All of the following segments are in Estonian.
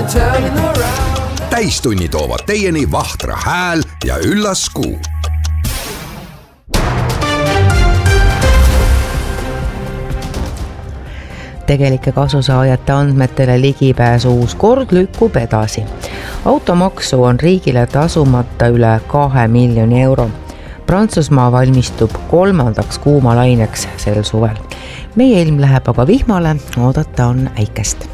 Täistunni toovad teieni Vahtra hääl ja üllas kuu. Tegelike kasusaajate andmetele ligipääsu uus kord lükkub edasi. Automaksu on riigile tasumata üle 2 miljoni euro. Prantsusmaa valmistub 3. kuumalaineks sel suvel. Meie ilm läheb aga vihmale, oodata on äikest.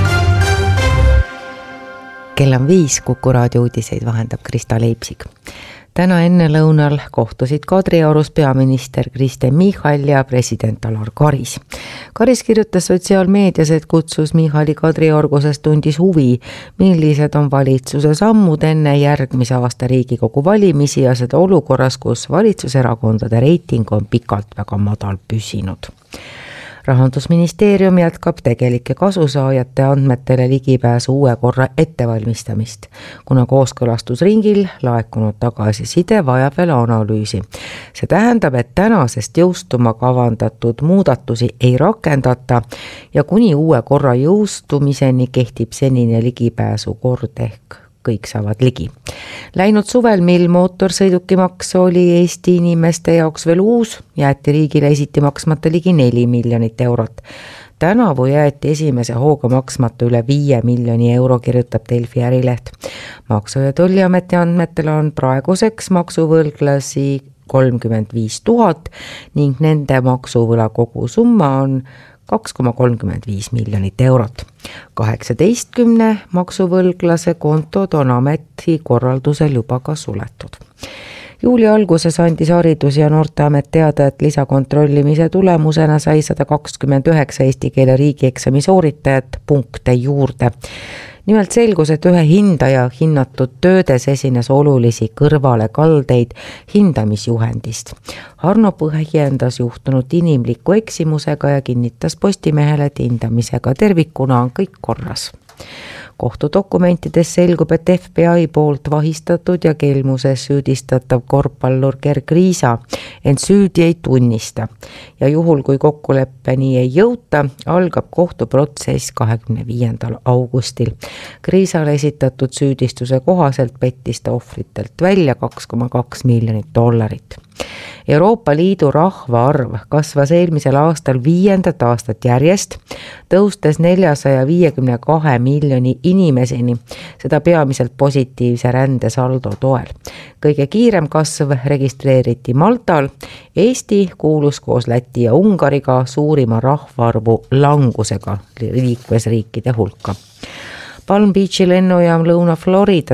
Kell on 5, Kuku raadio uudiseid vahendab Krista Leipsik. Täna enne lõunal kohtusid Kadriorus peaminister Kristen Michal ja president Alar Karis. Karis kirjutas sotsiaalmeedias, et kutsus Michali Kadriorgusest tundis huvi, millised on valitsuse sammud enne järgmise aasta Riigikogu valimisi ja seda olukorras, kus valitsuserakondade reiting on pikalt väga madal püsinud. Rahandusministeerium jätkab tegelike kasusaajate andmetele ligipääsu uue korra ettevalmistamist, kuna kooskõlastusringil laekunud tagasiside vajab veel analüüsi. See tähendab, et tänasest jõustuma kavandatud muudatusi ei rakendata ja kuni uue korra jõustumiseni kehtib senine ligipääsu kord ehk kõik saavad ligi. Läinud suvel, mil mootorsõidukimaks oli Eesti inimeste jaoks veel uus, jäeti riigile esiti maksmata ligi 4 miljonit eurot. Tänavu jäeti esimese hooga maksmata üle 5 miljoni euro, kirjutab Delfi ärileht. Maksu- ja Tolliameti andmetel on praeguseks maksuvõlglasi 35 000 ning nende maksuvõla kogu summa on 2,35 miljonit eurot. 18 maksuvõlglase kontod on ameti korraldusel juba ka suletud. Juuli alguses andis Haridus- ja Noorteamet teada, et lisakontrollimise tulemusena sai 129 eesti keele riigieksami sooritajat punkte juurde. Nimelt selgus, et ühe hindaja hinnatud töödes esines olulisi kõrvalekaldeid hindamisjuhendist. Harno põhjendas juhtunud inimliku eksimusega ja kinnitas Postimehele, et hindamisega tervikuna on kõik korras. Kohtudokumentides selgub, et FBI poolt vahistatud ja kelmuses süüdistatav korvpallur Gerg Riisa ent süüdi ei tunnista ja juhul, kui kokkuleppeni ei jõuta, algab kohtuprotsess 25. augustil. Riisale esitatud süüdistuse kohaselt pettis ta ohvritelt välja 2,2 miljonit dollarit. Euroopa Liidu rahvaarv kasvas eelmisel aastal 5. aastat järjest, tõustes 452 miljoni inimeseni, seda peamiselt positiivse rändesaldo toel. Kõige kiirem kasv registreeriti Maltal, Eesti kuulus koos Läti ja Ungariga suurima rahvaarvu langusega liikmesriikide hulka. Palm Beachi lennujaam Lõuna-Florida